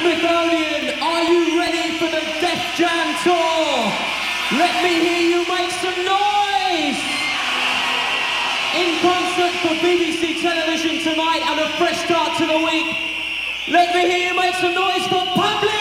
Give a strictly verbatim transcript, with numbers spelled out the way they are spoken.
Smithsonian, are you ready for the Def Jam Tour? Let me hear you make some noise! In concert for B B C television tonight and a fresh start to the week. Let me hear you make some noise for Public!